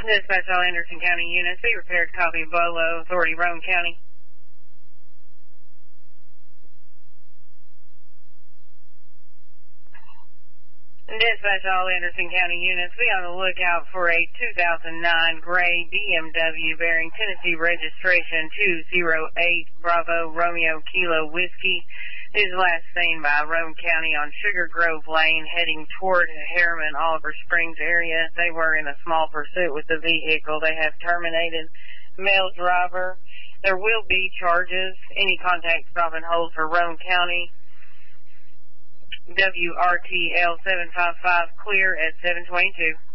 Dispatch all Anderson County units. Be prepared to copy Bolo, Authority, Rome County. Dispatch all Anderson County units. Be on the lookout for a 2009 gray BMW bearing Tennessee registration 208 Bravo Romeo Kilo Whiskey. Is last seen by Rome County on Sugar Grove Lane heading toward Harriman, Oliver Springs area. They were in a small pursuit with the vehicle. They have terminated. Male driver. There will be charges. Any contact stop and hold for Rome County. WRTL 755 clear at 722.